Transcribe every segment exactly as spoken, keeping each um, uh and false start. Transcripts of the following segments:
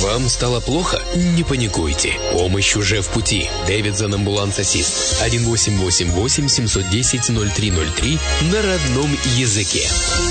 Вам стало плохо? Не паникуйте. Помощь уже в пути. Дэвидсон Амбуланс Ассист. один восемь восемь восемь семь один ноль ноль три ноль три на родном языке.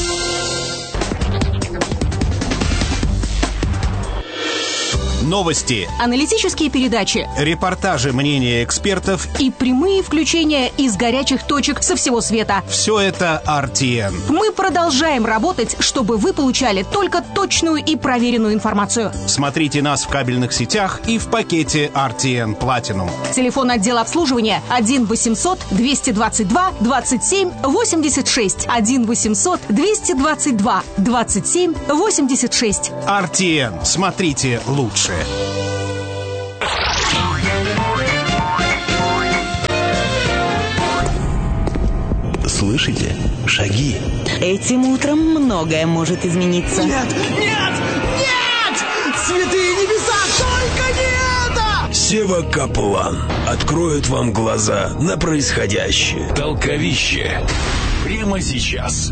Новости, аналитические передачи, репортажи, мнения экспертов и прямые включения из горячих точек со всего света. Все это ар ти эн. Мы продолжаем работать, чтобы вы получали только точную и проверенную информацию. Смотрите нас в кабельных сетях и в пакете ар ти эн Platinum. Телефон отдела обслуживания один восемьсот двести двадцать два двадцать семь восемьдесят шесть. один восемьсот двести двадцать два двадцать семь восемьдесят шесть. ар ти эн. Смотрите лучше. Слышите? Шаги. Этим утром многое может измениться. Нет! Нет! Нет! Святые небеса! Только не это! Сева Каплан откроет вам глаза на происходящее. Толковище. Прямо сейчас.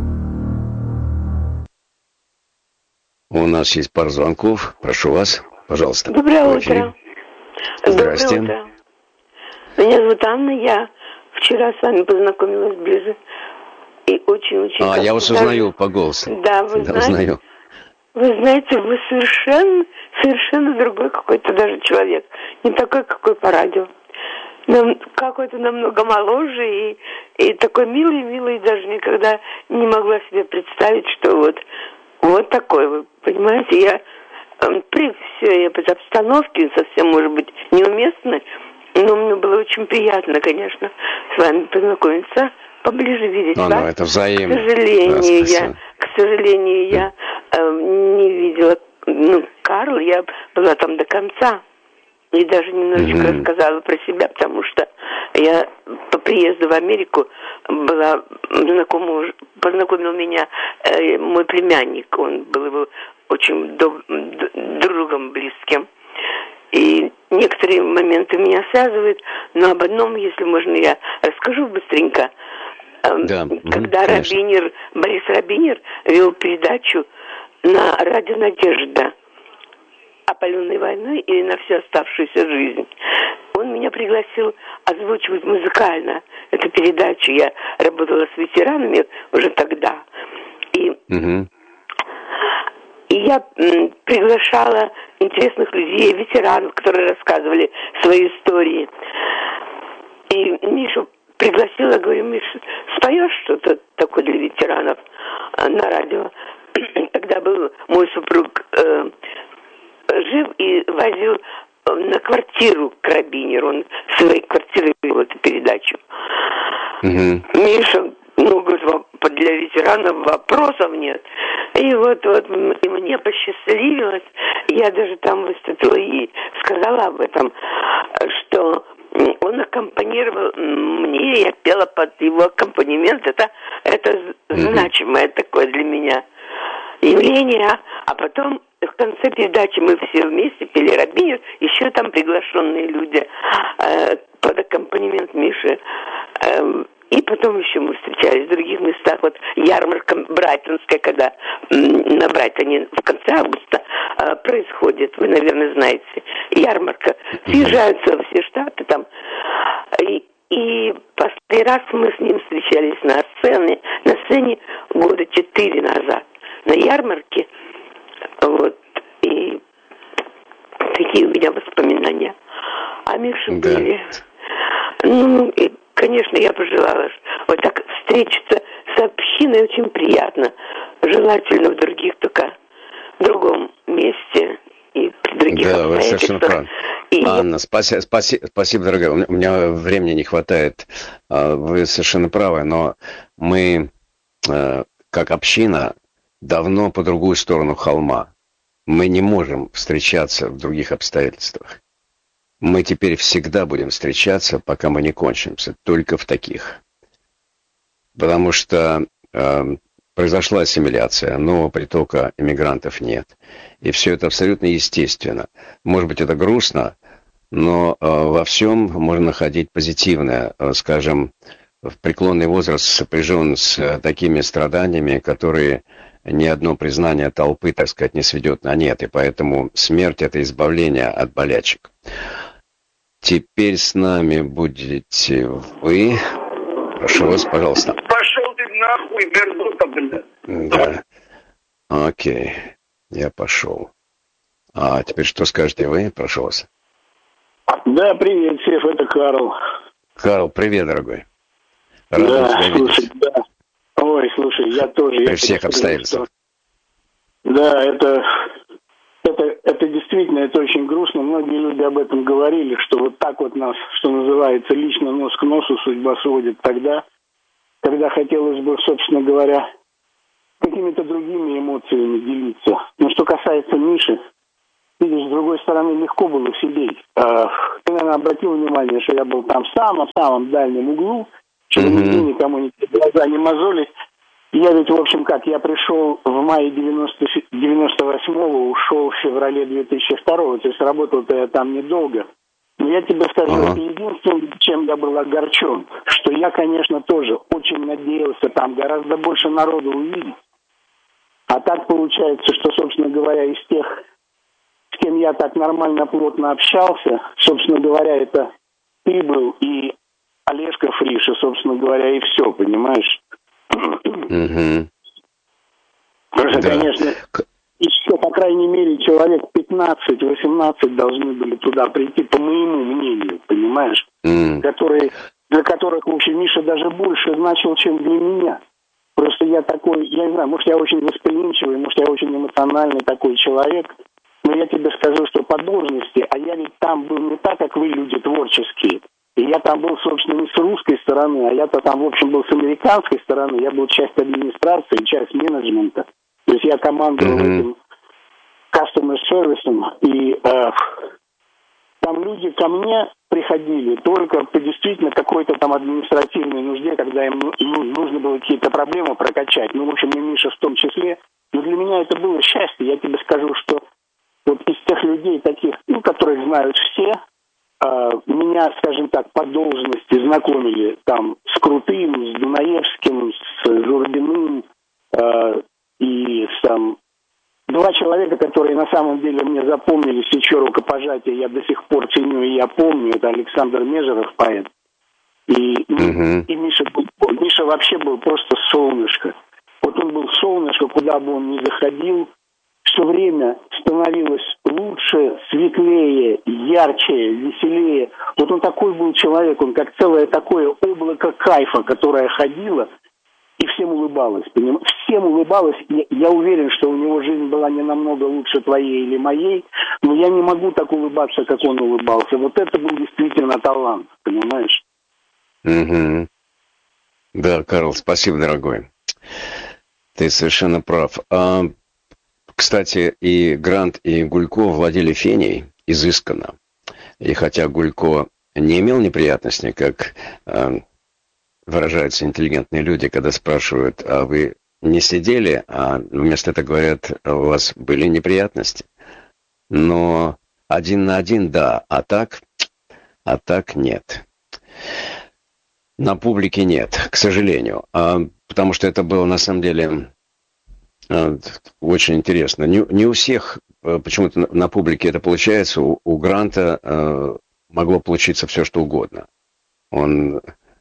У нас есть пара звонков. Прошу вас, пожалуйста. Доброе утро. Здрасте. Доброе утро. Меня зовут Анна. Я вчера с вами познакомилась ближе. И очень-очень... А, я вас узнаю по голосу. Да, вы да, знаете... Узнаю. Вы знаете, вы совершенно, совершенно другой какой-то даже человек. Не такой, какой по радио. Нам, какой-то намного моложе и, и такой милый-милый. Даже никогда не могла себе представить, что вот... Вот такой вы, понимаете, я э, при всей этой обстановке совсем, может быть, неуместно, но мне было очень приятно, конечно, с вами познакомиться, поближе видеть ну, вас. Ну, это взаимно. К сожалению, да, я, к сожалению, я э, не видела, ну, Карла, я была там до конца. И даже немножечко mm-hmm. рассказала про себя, потому что я по приезду в Америку была знакома, познакомил меня э, мой племянник. Он был его очень доб, другом близким. И некоторые моменты меня связывают, но об одном, если можно, я расскажу быстренько. Э, да. Когда mm-hmm, Рабинер, Борис Рабинер вел передачу на радио «Надежда» опаленной войной или на всю оставшуюся жизнь. Он меня пригласил озвучивать музыкально эту передачу. Я работала с ветеранами уже тогда. И, угу. и я м, приглашала интересных людей, ветеранов, которые рассказывали свои истории. И Мишу пригласила, говорю, Миша, споешь что-то такое для ветеранов э, на радио? Тогда был мой супруг... Э, жив и возил на квартиру к Рабинеру. Он в своей квартире вел эту передачу. Mm-hmm. Миша, ну, говорит, для ветеранов вопросов нет. И вот, вот и мне посчастливилось. Я даже там выступила и сказала об этом, что он аккомпанировал мне, я пела под его аккомпанемент. Это, это mm-hmm. значимое такое для меня явление. А потом в конце передачи мы все вместе пели Рабинер, еще там приглашенные люди э, под аккомпанемент Миши. Э, и потом еще мы встречались в других местах. Вот ярмарка Брайтонская, когда э, на Брайтоне в конце августа э, происходит, вы, наверное, знаете, ярмарка. Съезжаются все штаты там. И, и последний раз мы с ним встречались на сцене, на сцене года четыре назад, на ярмарке. Вот, и такие у меня воспоминания. А Миша да. были. Ну, и, конечно, я пожелала вот так встретиться с общиной, очень приятно. Желательно в других, только в другом месте и при других да, вы совершенно правы. И... Анна, спаси, спаси, спасибо, дорогая. У меня времени не хватает. Вы совершенно правы, но мы, как община, давно по другую сторону холма. Мы не можем встречаться в других обстоятельствах. Мы теперь всегда будем встречаться, пока мы не кончимся, только в таких. Потому что э, произошла ассимиляция, нового притока иммигрантов нет. И все это абсолютно естественно. Может быть, это грустно, но э, во всем можно находить позитивное. Э, скажем, в преклонный возраст сопряжен с такими страданиями, которые ни одно признание толпы, так сказать, не сведет на нет. И поэтому смерть – это избавление от болячек. Теперь с нами будете вы. Прошу вас, пожалуйста. Пошел ты нахуй, мерзота, блядь. Да. Окей. Я пошел. А теперь что скажете вы? Прошу вас. Да, привет, Сев, это Карл. Карл, привет, дорогой. Рад да, тебя слушай, видеть. да. Ой, слушай, я тоже... При я всех скажу, обстоятельствах. Что... Да, это, это, это действительно, это очень грустно. Многие люди об этом говорили, что вот так вот нас, что называется, лично нос к носу судьба сводит тогда, когда хотелось бы, собственно говоря, какими-то другими эмоциями делиться. Но что касается Миши, видишь, с другой стороны, легко было сидеть. А, ты, наверное, обратил внимание, что я был там в самом-самом дальнем углу, чтобы mm-hmm. нигде никому не глаза не мозолить. Я ведь, в общем, как, я пришел в мае девяносто восьмого, ушел в феврале две тысячи второго, то есть работал-то я там недолго. Но я тебе скажу, uh-huh. это единственное, чем я был огорчен, что я, конечно, тоже очень надеялся там гораздо больше народу увидеть. А так получается, что, собственно говоря, из тех, с кем я так нормально, плотно общался, собственно говоря, это ты был и Олежка Фриш, и, собственно говоря, и все, понимаешь? Угу. Просто, да. конечно, еще, по крайней мере, человек пятнадцать-восемнадцать должны были туда прийти, по моему мнению, понимаешь? Mm. Которые, для которых, в общем, Миша даже больше значил, чем для меня. Просто я такой, я не знаю, может, я очень восприимчивый, может, я очень эмоциональный такой человек, но я тебе скажу, что по должности, а я ведь там был не так, как вы, люди творческие. И я там был, собственно, не с русской стороны, а я-то там, в общем, был с американской стороны. Я был часть администрации, часть менеджмента. То есть я командовал mm-hmm. этим customer service. И э, там люди ко мне приходили только по действительно какой-то там административной нужде, когда им ну, нужно было какие-то проблемы прокачать. Ну, в общем, и Миша в том числе. Но для меня это было счастье. Я тебе скажу, что вот из тех людей таких, ну, которых знают все, меня, скажем так, по должности знакомили там с Крутым, с Дунаевским, с Журбиным э, и с, там два человека, которые на самом деле мне запомнились, еще рукопожатие я до сих пор ценю и я помню, это Александр Межеров, поэт, и, mm-hmm. и Миша, Миша вообще был просто солнышко. Вот он был солнышко, куда бы он ни заходил, все время становилось лучше, светлее, ярче, веселее. Вот он такой был человек, он как целое такое облако кайфа, которое ходило и всем улыбалось. Поним? Всем улыбалось. Я, я уверен, что у него жизнь была не намного лучше твоей или моей, но я не могу так улыбаться, как он улыбался. Вот это был действительно талант, понимаешь? Угу. Да, Карл, спасибо, дорогой. Ты совершенно прав. А... Кстати, и Грант, и Гулько владели феней изысканно. И хотя Гулько не имел неприятностей, как э, выражаются интеллигентные люди, когда спрашивают, а вы не сидели, а вместо этого говорят, у вас были неприятности. Но один на один, да, а так, а так нет. На публике нет, к сожалению. А, потому что это было на самом деле... Очень интересно. Не, не у всех почему-то на, на публике это получается. У, у Гранта э, могло получиться все, что угодно. Он,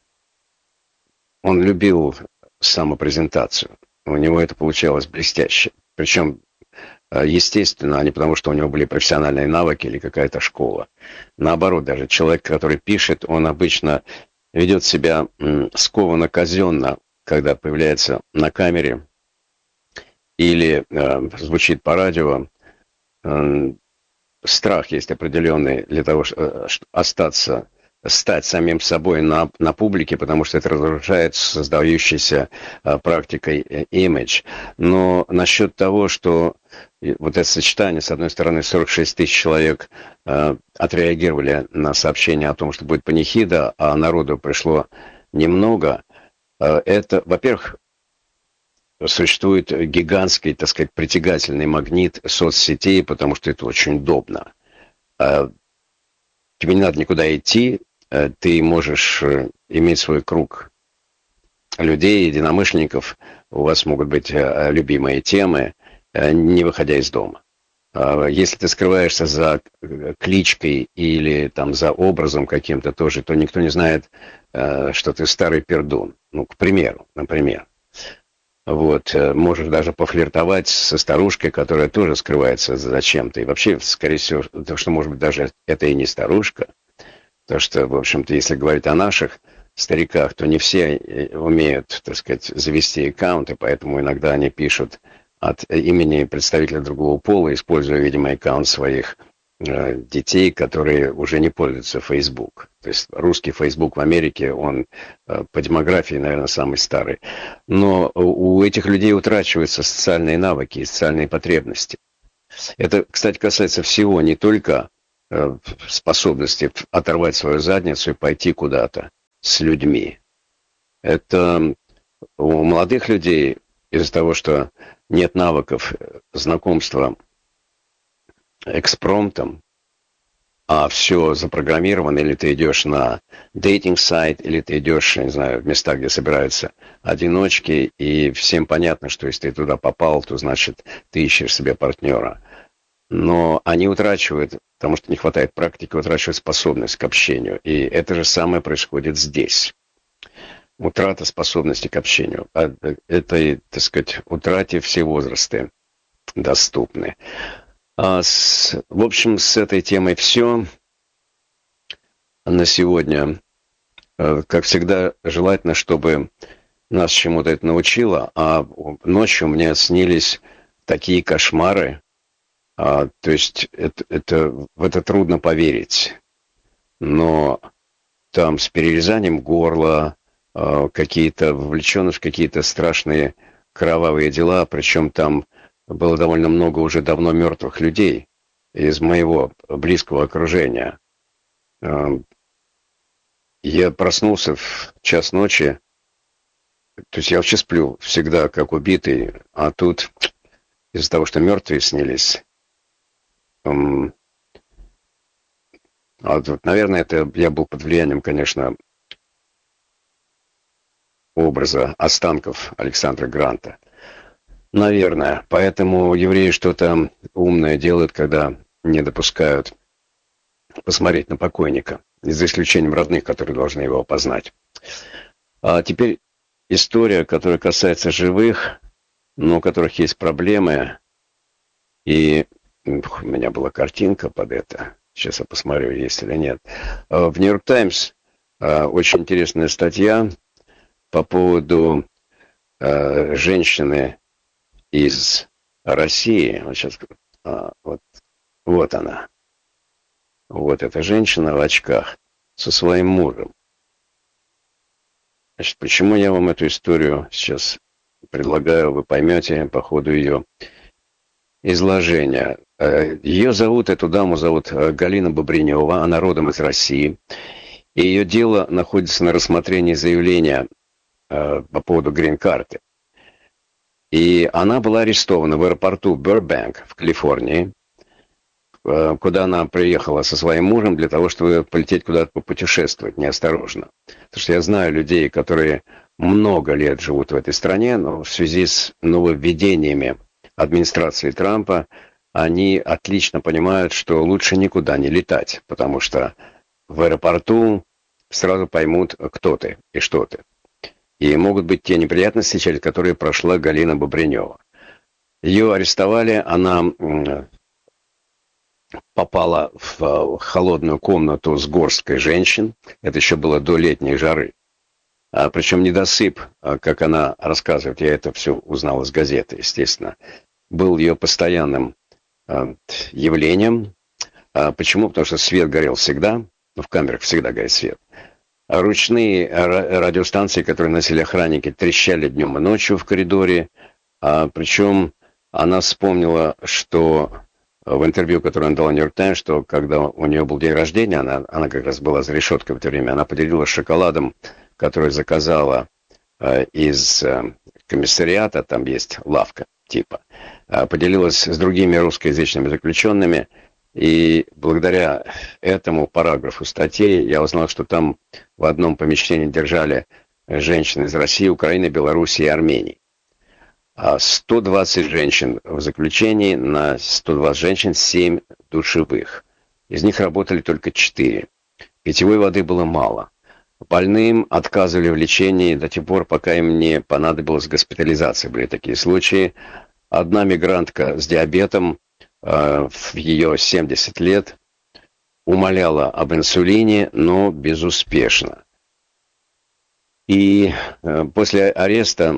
он любил самопрезентацию. У него это получалось блестяще. Причем, э, естественно, а не потому, что у него были профессиональные навыки или какая-то школа. Наоборот, даже человек, который пишет, он обычно ведет себя м, скованно, казенно, когда появляется на камере или э, звучит по радио. Э, страх есть определенный для того, чтобы остаться, стать самим собой на, на публике, потому что это разрушает создающийся э, практикой э, имидж. Но насчет того, что вот это сочетание, с одной стороны, сорок шесть тысяч человек э, отреагировали на сообщение о том, что будет панихида, а народу пришло немного, э, это, во-первых, существует гигантский, так сказать, притягательный магнит соцсетей, потому что это очень удобно. Тебе не надо никуда идти, ты можешь иметь свой круг людей, единомышленников, у вас могут быть любимые темы, не выходя из дома. Если ты скрываешься за кличкой или там за образом каким-то тоже, то никто не знает, что ты старый пердун. Ну, к примеру, например. Вот, можешь даже пофлиртовать со старушкой, которая тоже скрывается за чем-то. И вообще, скорее всего, то, что, может быть, даже это и не старушка. То, что, в общем-то, если говорить о наших стариках, то не все умеют, так сказать, завести аккаунты, поэтому иногда они пишут от имени представителя другого пола, используя, видимо, аккаунт своих э, детей, которые уже не пользуются Facebook. То есть русский Facebook в Америке, он э, по демографии, наверное, самый старый. Но у, у этих людей утрачиваются социальные навыки и социальные потребности. Это, кстати, касается всего, не только э, способности оторвать свою задницу и пойти куда-то с людьми. Это у молодых людей из-за того, что нет навыков знакомства экспромтом, а все запрограммировано, или ты идешь на дейтинг-сайт, или ты идешь, не знаю, в места, где собираются одиночки, и всем понятно, что если ты туда попал, то значит ты ищешь себе партнера. Но они утрачивают, потому что не хватает практики, утрачивают способность к общению. И это же самое происходит здесь. Утрата способности к общению. Это, так сказать, утрате все возрасты доступны. А с, в общем, с этой темой все на сегодня. Как всегда, желательно, чтобы нас чему-то это научило. А ночью мне снились такие кошмары. А, то есть это, это, в это трудно поверить. Но там с перерезанием горла, какие-то вовлечены в какие-то страшные кровавые дела, причем там было довольно много уже давно мертвых людей из моего близкого окружения. Я проснулся в час ночи, то есть я вообще сплю всегда как убитый, а тут из-за того, что мертвые снились, а вот, наверное, это я был под влиянием, конечно, образа останков Александра Гранта. Наверное. Поэтому евреи что-то умное делают, когда не допускают посмотреть на покойника, за исключением родных, которые должны его опознать. А теперь история, которая касается живых, но у которых есть проблемы. И ух, у меня была картинка под это. Сейчас я посмотрю, есть или нет. В Нью-Йорк Таймс очень интересная статья по поводу э, женщины из России. Вот сейчас, а, вот, вот она. Вот эта женщина в очках со своим мужем. Значит, почему я вам эту историю сейчас предлагаю, вы поймете по ходу ее изложения. Ее зовут, эту даму зовут Галина Бобринева, она родом из России. И ее дело находится на рассмотрении заявления по поводу грин-карты. И она была арестована в аэропорту Бербэнк в Калифорнии, куда она приехала со своим мужем для того, чтобы полететь куда-то попутешествовать неосторожно. Потому что я знаю людей, которые много лет живут в этой стране, но в связи с нововведениями администрации Трампа они отлично понимают, что лучше никуда не летать, потому что в аэропорту сразу поймут, кто ты и что ты. И могут быть те неприятности, через которые прошла Галина Бобринева. Ее арестовали, она попала в холодную комнату с горсткой женщин. Это еще было до летней жары. А, причем недосып, как она рассказывает, я это все узнал из газеты, естественно, был ее постоянным а, явлением. А, почему? Потому что свет горел всегда, ну, в камерах всегда горит свет. А ручные радиостанции, которые носили охранники, трещали днем и ночью в коридоре. А, причем она вспомнила, что в интервью, которое она дала Нью-Йорк Таймс, что когда у нее был день рождения, она, она как раз была за решеткой в это время, она поделилась шоколадом, который заказала э, из э, комиссариата, там есть лавка типа, э, поделилась с другими русскоязычными заключенными, и благодаря этому параграфу статьи я узнал, что там в одном помещении держали женщин из России, Украины, Белоруссии и Армении. А сто двадцать женщин в заключении, на сто двадцать женщин семь душевых. Из них работали только четыре. Питьевой воды было мало. Больным отказывали в лечении до тех пор, пока им не понадобилась госпитализация. Были такие случаи. Одна мигрантка с диабетом, э, в ее семьдесят лет, умоляла об инсулине, но безуспешно. И э, после ареста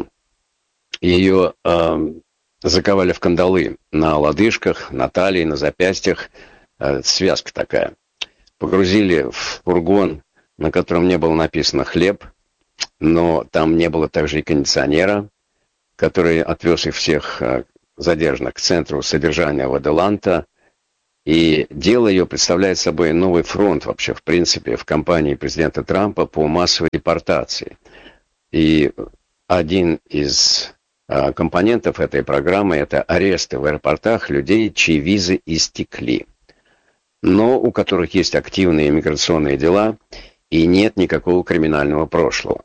ее э, заковали в кандалы на лодыжках, на талии, на запястьях. Э, связка такая. Погрузили в фургон, на котором не было написано «хлеб», но там не было также и кондиционера, который отвез их всех э, задержанных к центру содержания в Аделанта. И дело ее представляет собой новый фронт вообще, в принципе, в кампании президента Трампа по массовой депортации. И один из э, компонентов этой программы – это аресты в аэропортах людей, чьи визы истекли, но у которых есть активные миграционные дела и нет никакого криминального прошлого.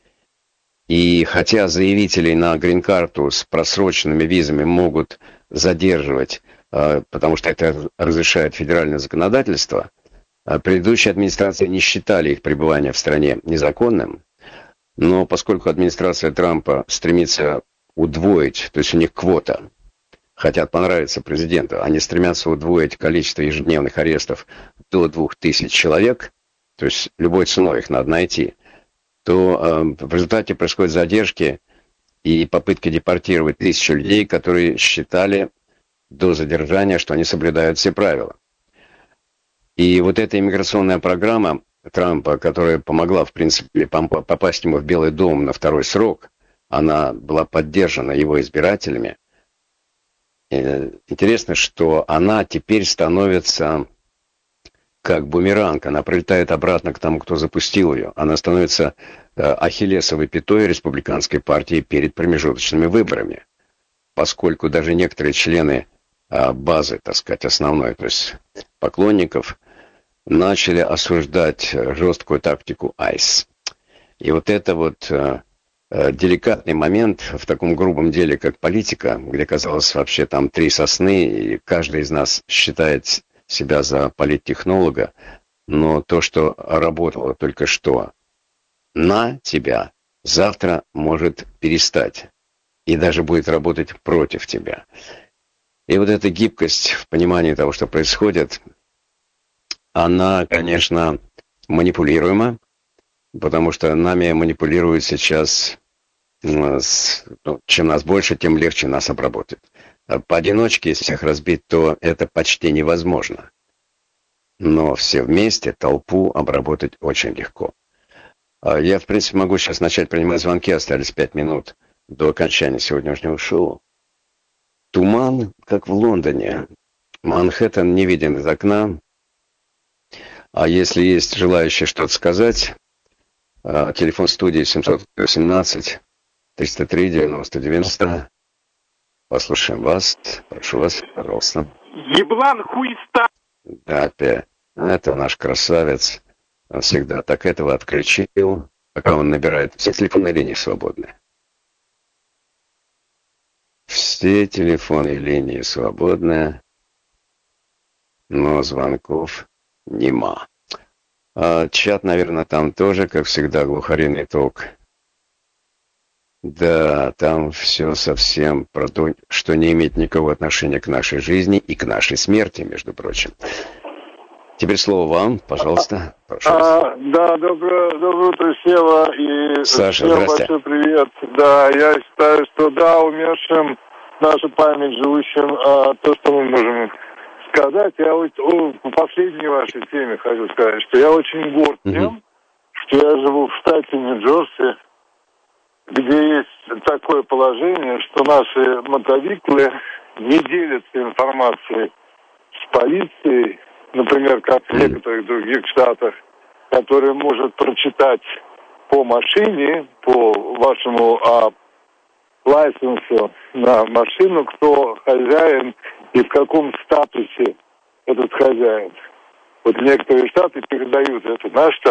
И хотя заявителей на грин-карту с просроченными визами могут задерживать, потому что это разрешает федеральное законодательство, предыдущие администрации не считали их пребывание в стране незаконным, но поскольку администрация Трампа стремится удвоить, то есть у них квота, хотят понравиться президенту, они стремятся удвоить количество ежедневных арестов до двух тысяч человек, то есть любой ценой их надо найти, то э, в результате происходят задержки и попытки депортировать тысячи людей, которые считали до задержания, что они соблюдают все правила. И вот эта иммиграционная программа Трампа, которая помогла, в принципе, попасть ему в Белый дом на второй срок, она была поддержана его избирателями. И интересно, что она теперь становится как бумеранг, она прилетает обратно к тому, кто запустил ее. Она становится э, ахиллесовой пятой республиканской партии перед промежуточными выборами, поскольку даже некоторые члены э, базы, так сказать, основной, то есть поклонников, начали осуждать жесткую тактику айс. И вот это вот э, э, деликатный момент в таком грубом деле, как политика, где, казалось, вообще там три сосны, и каждый из нас считает себя за политтехнолога, но то, что работало только что на тебя, завтра может перестать и даже будет работать против тебя. И вот эта гибкость в понимании того, что происходит, она, конечно, манипулируема, потому что нами манипулируют сейчас, ну, чем нас больше, тем легче нас обработать. Поодиночке, если всех разбить, то это почти невозможно. Но все вместе толпу обработать очень легко. Я, в принципе, могу сейчас начать принимать звонки. Остались пять минут до окончания сегодняшнего шоу. Туман, как в Лондоне. Манхэттен не виден из окна. А если есть желающие что-то сказать, телефон студии семьсот восемнадцать триста три девяносто девяносто. Послушаем вас. Прошу вас, пожалуйста. Еблан хуиста. Да, опять. Это наш красавец. Он всегда так этого отключил, пока он набирает. Все телефонные линии свободны. Все телефонные линии свободны, но звонков нема. А чат, наверное, там тоже, как всегда, глухариный ток. Да, там все совсем про то, что не имеет никакого отношения к нашей жизни и к нашей смерти, между прочим. Теперь слово вам, пожалуйста. Прошу а, да, доброе, доброе утро, Сева. И Саша, всем здрасте. большой привет. Да, я считаю, что да, умершим наша память, живущим, а, то, что мы можем сказать. Я вот о, по последней вашей теме хочу сказать, что я очень горд тем, угу. что я живу в штате Нью-Джерси, где есть такое положение, что наши мотовиклы не делятся информацией с полицией, например, как в некоторых других штатах, которые может прочитать по машине, по вашему а, лайсенсу на машину, кто хозяин и в каком статусе этот хозяин. Вот некоторые штаты передают это. Наш штат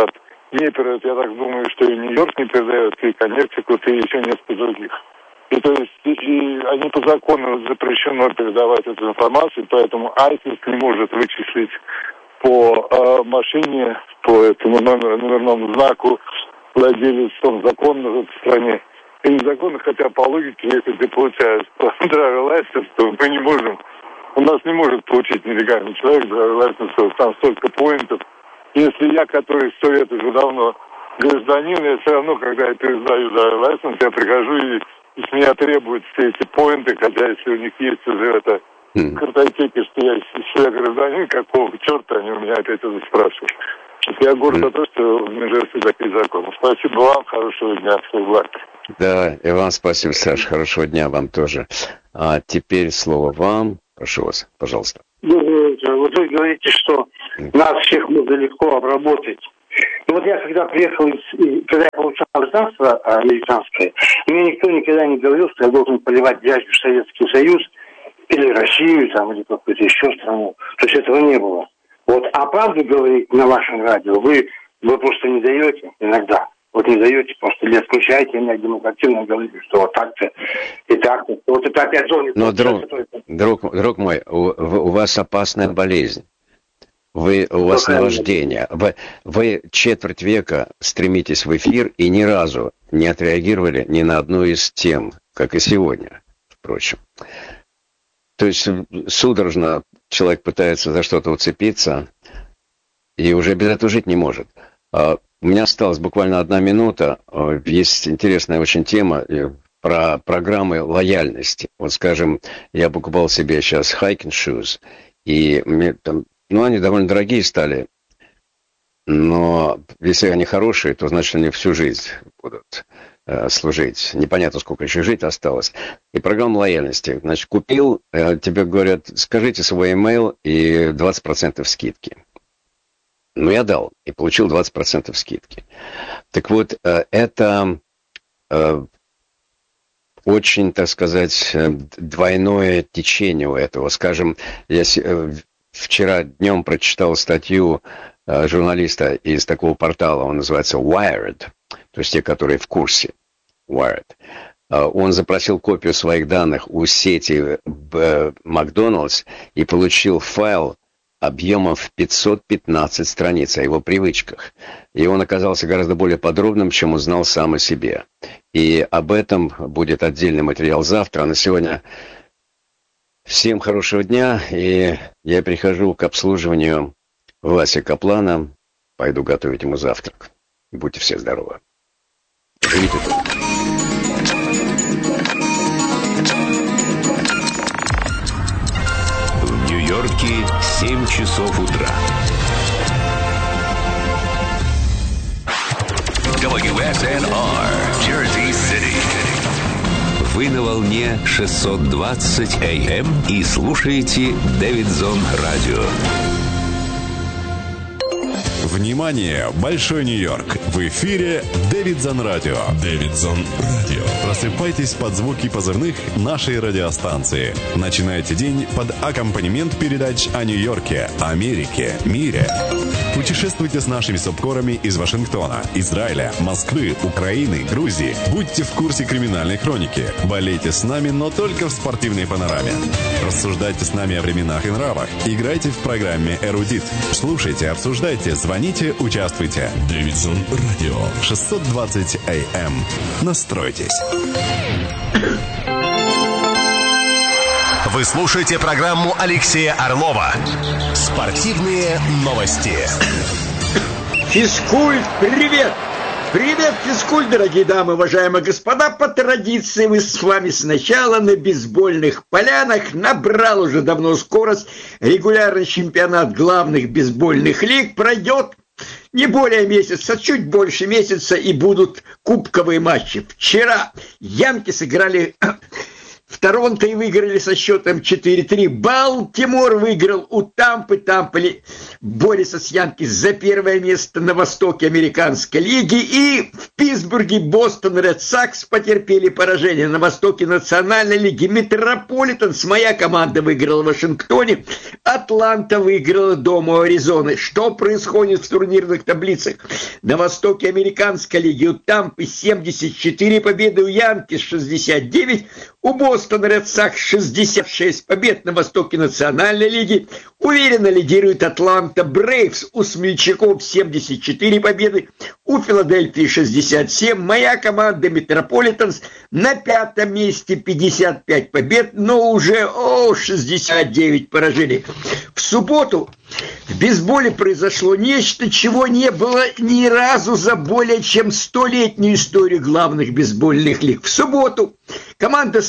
не передает. Я так думаю, что и Нью-Йорк не передает, и Коннектикут, и еще несколько других. И то есть и, и они по закону запрещено передавать эту информацию, поэтому ISIS не может вычислить по э, машине, по этому номеру, номерному знаку владелец, он законно в этой стране. И незаконно, хотя по логике, если ты получаешь driver license, то мы не можем, у нас не может получить нелегальный человек driver license, там столько поинтов. Если я, который сто лет уже давно гражданин, я все равно, когда я пересдаю driver license, я прихожу и и с меня требуют все эти поинты, хотя если у них есть уже это в картотеке, что я человек гражданин, какого черта они у меня опять это спрашивают. Я горд за то, что в Нью-Джерси такие законы. Спасибо вам, хорошего дня, всех благ. Да, и вам спасибо, Саша, хорошего дня вам тоже. А теперь слово вам, прошу вас, пожалуйста. Доброе утро. Вот вы говорите, что нас всех можно легко обработать. Ну вот я когда приехал, из, когда я получал гражданство американское, мне никто никогда не говорил, что я должен поливать грязью Советский Союз или Россию, там, или какую-то еще страну. То есть этого не было. Вот, а правду говорить на вашем радио вы, вы просто не даете иногда. Вот не даете, просто не отключаете меня демокративно, говорите, что вот так-то и так-то. Вот это опять зоны. Но, друг, друг, друг мой, у, у вас опасная болезнь. Вы, у вас наваждение. Вы, вы четверть века стремитесь в эфир и ни разу не отреагировали ни на одну из тем, как и сегодня, впрочем. То есть судорожно человек пытается за что-то уцепиться и уже без этого жить не может. У меня осталась буквально одна минута. Есть интересная очень тема про программы лояльности. Вот, скажем, я покупал себе сейчас hiking shoes, и мне там... Ну, они довольно дорогие стали, но если они хорошие, то значит они всю жизнь будут э, служить. Непонятно, сколько еще жить осталось. И программа лояльности. Значит, купил, э, тебе говорят, скажите свой email и двадцать процентов скидки. Ну, я дал и получил двадцать процентов скидки. Так вот, э, это э, очень, так сказать, двойное течение у этого. Скажем, я... Э, Вчера днем прочитал статью э, журналиста из такого портала, он называется Wired, то есть те, которые в курсе, Wired. Э, он запросил копию своих данных у сети э, Макдональдс и получил файл объемом в пятьсот пятнадцать страниц о его привычках. И он оказался гораздо более подробным, чем узнал сам о себе. И об этом будет отдельный материал завтра, а на сегодня... Всем хорошего дня, и я прихожу к обслуживанию Васи Каплана, пойду готовить ему завтрак. Будьте все здоровы. Живите тут. В Нью-Йорке семь часов утра. дабл ю эс эн ар, Jersey City. Вы на волне шестьсот двадцать эй эм и слушаете Дэвидсон Радио. Внимание! Большой Нью-Йорк! В эфире Дэвидсон Радио. Дэвидсон Радио. Просыпайтесь под звуки позывных нашей радиостанции. Начинайте день под аккомпанемент передач о Нью-Йорке, Америке, мире. Путешествуйте с нашими субкорами из Вашингтона, Израиля, Москвы, Украины, Грузии. Будьте в курсе криминальной хроники. Болейте с нами, но только в спортивной панораме. Рассуждайте с нами о временах и нравах. Играйте в программе «Эрудит». Слушайте, обсуждайте, звоните, участвуйте. Дэвидсон Радио. шестьсот двадцать эй эм. Настройтесь. Вы слушаете программу Алексея Орлова «Спортивные новости». Физкульт, привет! Привет, физкульт, дорогие дамы, уважаемые господа. По традиции мы с вами сначала на бейсбольных полянах. Набрал уже давно скорость. Регулярный чемпионат главных бейсбольных лиг пройдет не более месяца, чуть больше месяца, и будут кубковые матчи. Вчера янки сыграли в Торонто и выиграли со счетом четыре три. Балтимор выиграл у Тампы. Тампа борется с Янкис за первое место на востоке американской лиги. И в Питтсбурге Бостон Ред Сокс потерпели поражение на востоке национальной лиги. Метрополитенс, моя команда, выиграла в Вашингтоне. Атланта выиграла дома у Аризоны. Что происходит в турнирных таблицах? На востоке американской лиги у Тампы семьдесят четыре победы, у Янкис шестьдесят девять, у Бостон Ред Сокс шестьдесят шесть побед. На востоке национальной лиги уверенно лидирует Атланта Брейвс, у смельчаков семьдесят четыре победы, у Филадельфии шестьдесят семь. Моя команда Метрополитенс на пятом месте, пятьдесят пять побед, но уже о, шестьдесят девять поражений. В субботу в бейсболе произошло нечто, чего не было ни разу за более чем столетнюю историю главных бейсбольных лиг. В субботу команда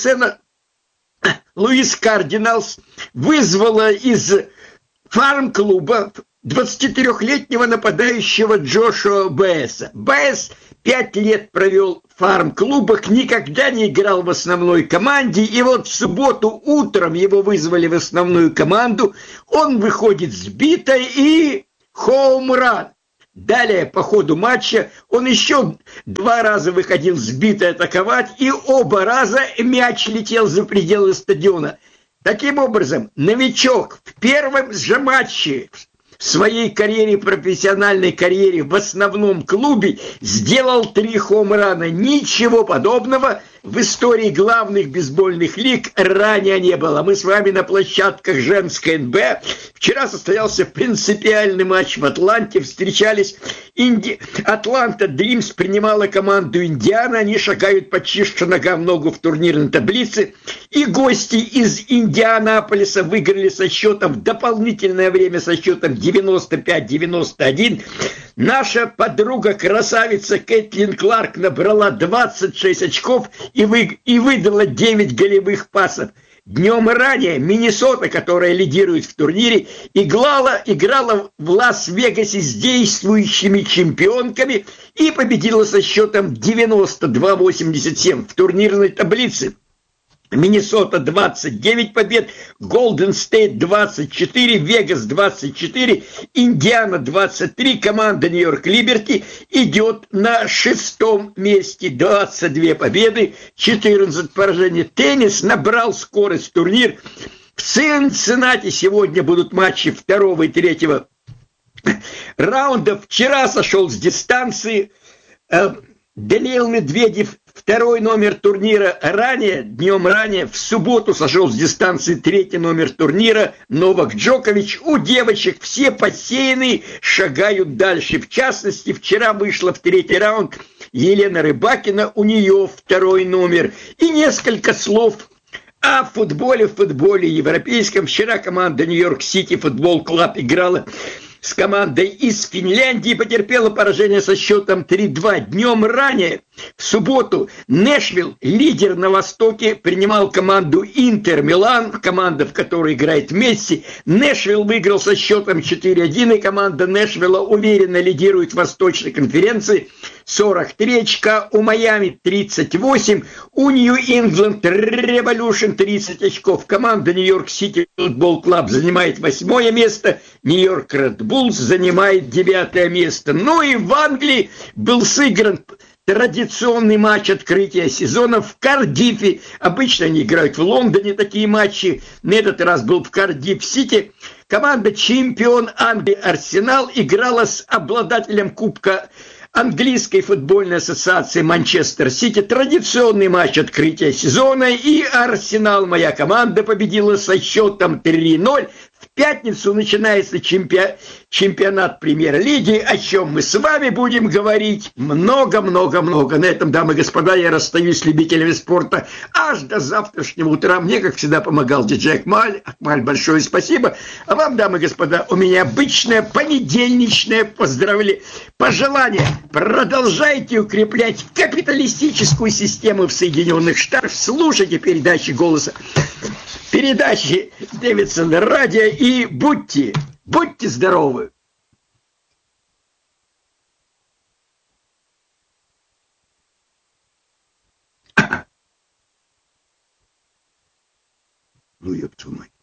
Сент-Луис Кардиналс вызвала из фарм-клуба двадцатитрёхлетнего нападающего Джошуа Бэйса. Бэйс пять лет провел в фарм-клубах, никогда не играл в основной команде, и вот в субботу утром его вызвали в основную команду, он выходит сбитой и хоум-ран. Далее по ходу матча он еще два раза выходил сбитой атаковать, и оба раза мяч летел за пределы стадиона. Таким образом, новичок в первом же матче в своей карьере, профессиональной карьере в основном клубе сделал три хоум-рана. Ничего подобного в истории главных бейсбольных лиг ранее не было. Мы с вами на площадках женской эн бэ а. Вчера состоялся принципиальный матч в Атланте. Встречались Инди... Атланта Дримс принимала команду Индиана. Они шагают почти что нога в ногу в турнирной таблице. И гости из Индианаполиса выиграли со счетом в дополнительное время со счетом девяносто пять девяносто один. Наша подруга-красавица Кэтлин Кларк набрала двадцать шесть очков и, вы... и выдала девять голевых пасов. Днем ранее Миннесота, которая лидирует в турнире, играла, играла в Лас-Вегасе с действующими чемпионками и победила со счетом девяносто два восемьдесят семь в турнирной таблице. Миннесота двадцать девять побед, Голден Стейт двадцать четыре, Вегас двадцать четыре, Индиана двадцать три, команда Нью-Йорк Либерти идет на шестом месте, двадцать две победы, четырнадцать поражений. Теннис набрал скорость, турнир. В Цинциннати сегодня будут матчи второго и третьего раунда. Вчера сошел с дистанции Даниил Медведев, второй номер турнира, ранее, днем ранее, в субботу сошел с дистанции третий номер турнира Новак Джокович. У девочек все посеянные шагают дальше. В частности, вчера вышла в третий раунд Елена Рыбакина, у нее второй номер. И несколько слов о футболе, в футболе европейском. Вчера команда Нью-Йорк Сити Футбол Клаб играла с командой из Финляндии, потерпела поражение со счетом три два. Днем ранее, в субботу, Нэшвилл, лидер на Востоке, принимал команду Интер Милан, команда, в которой играет Месси. Нэшвилл выиграл со счетом четыре один, и команда Нэшвилла уверенно лидирует в Восточной конференции. сорок три очка, у Майами тридцать восемь, у Нью-Ингланд Революшн тридцать очков. Команда Нью-Йорк Сити Футбол Клаб занимает восьмое место, Нью-Йорк Ред Буллс занимает девятое место. Ну и в Англии был сыгран традиционный матч открытия сезона в Кардифе. Обычно они играют в Лондоне такие матчи. На этот раз был в Кардиф-Сити. Команда чемпион Англии Арсенал играла с обладателем Кубка Английской футбольной ассоциации Манчестер Сити. Традиционный матч открытия сезона. И Арсенал, моя команда, победила со счетом три ноль. В пятницу начинается чемпи... чемпионат премьер-лиги, о чем мы с вами будем говорить много-много-много. На этом, дамы и господа, я расстаюсь с любителями спорта аж до завтрашнего утра. Мне, как всегда, помогал диджей Акмаль. Акмаль, большое спасибо. А вам, дамы и господа, у меня обычное понедельничное поздравление. Пожелание: продолжайте укреплять капиталистическую систему в Соединенных Штатах. Слушайте передачи «Голоса». Передачи Дэвидсон радио, и будьте, будьте здоровы! Ну, ёб твою мать.